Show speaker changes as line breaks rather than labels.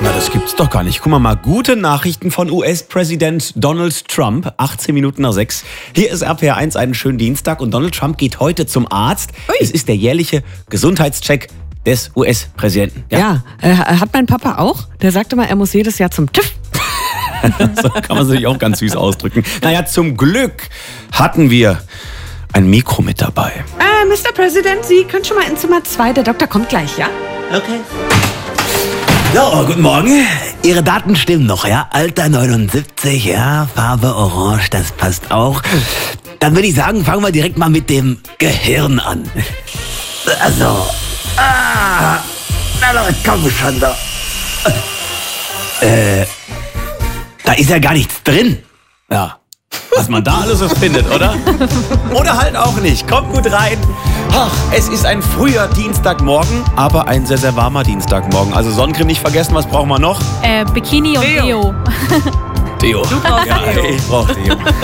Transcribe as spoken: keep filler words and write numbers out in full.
Na, das gibt's doch gar nicht. Guck mal, mal gute Nachrichten von U S-Präsident Donald Trump. achtzehn Minuten nach sechs. Hier ist R P R eins, einen schönen Dienstag. Und Donald Trump geht heute zum Arzt.
Ui.
Es ist der jährliche Gesundheitscheck des U S-Präsidenten.
Ja, äh, hat mein Papa auch. Der sagte mal, er muss jedes Jahr zum TÜV.
So kann man sich auch ganz süß ausdrücken. Naja, zum Glück hatten wir ein Mikro mit dabei.
Äh, Mister President, Sie können schon mal in Zimmer zwei. Der Doktor kommt gleich, ja?
Okay. So, guten Morgen. Ihre Daten stimmen noch, ja? Alter neunundsiebzig, ja, Farbe orange, das passt auch. Dann würde ich sagen, fangen wir direkt mal mit dem Gehirn an. Also, ah, na Leute, komm schon da. Äh, da ist ja gar nichts drin.
Ja, was man da alles so findet, oder? Oder halt auch nicht. Kommt gut rein. Ach, es ist ein früher Dienstagmorgen, aber ein sehr, sehr warmer Dienstagmorgen. Also Sonnencreme nicht vergessen, was brauchen wir noch?
Äh, Bikini und
Deo.
Deo.
Deo.
Du brauchst
ja,
Deo.
ich brauch Deo.